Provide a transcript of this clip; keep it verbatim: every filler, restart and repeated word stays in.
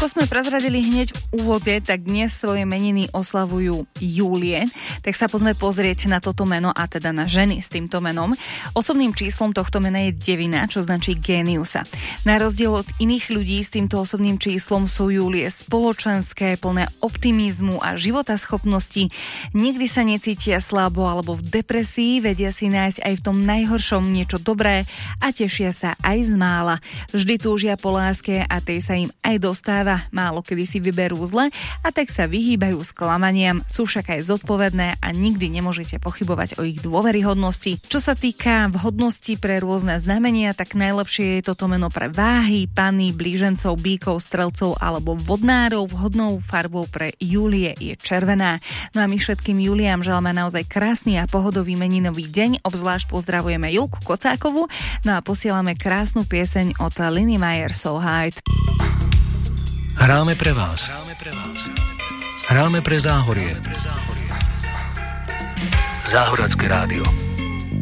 Ako sme prezradili hneď v úvode, tak dnes svoje meniny oslavujú Júlie. Tak sa poďme pozrieť na toto meno, a teda na ženy s týmto menom. Osobným číslom tohto mena je devina, čo značí géniusa. Na rozdiel od iných ľudí s týmto osobným číslom sú Júlie spoločenské, plné optimizmu a životaschopnosti. Nikdy sa necítia slabo alebo v depresii, vedia si nájsť aj v tom najhoršom niečo dobré a tešia sa aj z mála. Vždy túžia po láske a tej sa im aj dostáva, málo kedy si vyberú zle a tak sa vyhýbajú sklamaniam, sú však aj zodpovedné a nikdy nemôžete pochybovať o ich dôveryhodnosti. Čo sa týka vhodnosti pre rôzne znamenia, tak najlepšie je toto meno pre váhy, panny, blížencov, bíkov, strelcov alebo vodnárov. Vhodnou farbou pre Júlie je červená. No a my všetkým Júliám želáme naozaj krásny a pohodový meninový deň, obzvlášť pozdravujeme Julku Kocákovú, no a posielame krásnu pieseň od Liny Meyer So Hide. Hráme pre vás. Hráme pre Záhorie. Záhoracké rádio.